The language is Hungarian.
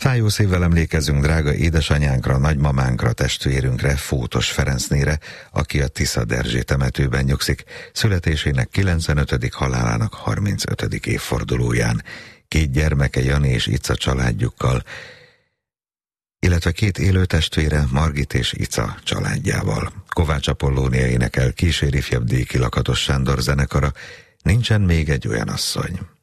Fájó szívvel emlékezünk drága édesanyánkra, nagymamánkra, testvérünkre, Fótos Ferencnére, aki a Tiszaderzsé temetőben nyugszik, születésének 95., halálának 35. évfordulóján. 2 gyermeke, Jani és Ica családjukkal, illetve 2 élő testvére, Margit és Ica családjával. Kovács Apollónia énekel, kíséri ifjabb Déki Lakatos Sándor zenekara, Nincsen még egy olyan asszony.